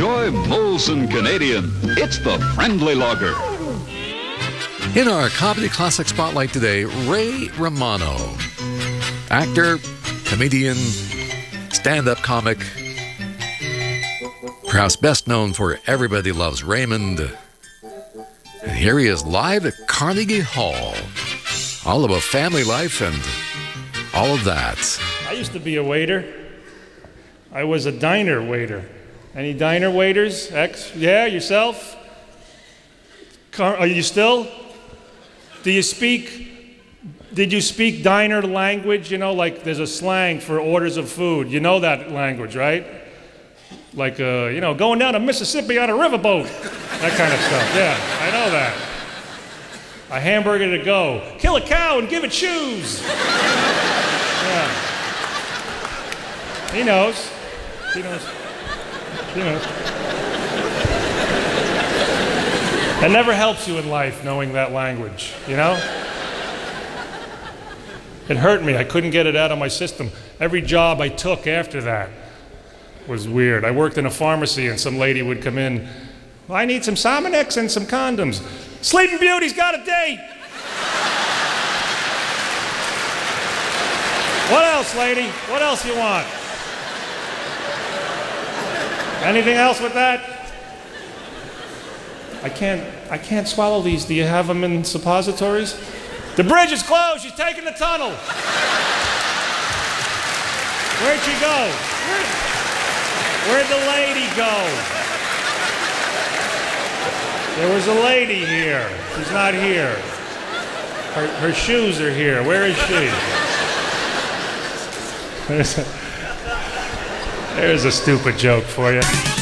Enjoy Molson Canadian. It's the friendly lager. In our Comedy Classic Spotlight today, Ray Romano. Actor, comedian, stand-up comic. Perhaps best known for Everybody Loves Raymond. And here he is live at Carnegie Hall. All about family life and all of that. I used to be a waiter. I was a diner waiter. Any diner waiters? Yeah, yourself? Are you still? Did you speak diner language? You know, like there's a slang for orders of food. You know that language, right? Like, going down to Mississippi on a riverboat. That kind of stuff. Yeah, I know that. A hamburger to go. Kill a cow and give it shoes. Yeah. He knows. It never helps you in life knowing that language, you know? It hurt me. I couldn't get it out of my system. Every job I took after that was weird. I worked in a pharmacy and some lady would come in. Well, I need some Sominex and some condoms. Sleeping Beauty's got a date. What else, lady? What else you want? Anything else with that? I can't swallow these. Do you have them in suppositories? The bridge is closed. She's taking the tunnel. Where'd she go? Where'd the lady go? There was a lady here. She's not here. Her shoes are here. Where is she? There's a stupid joke for you.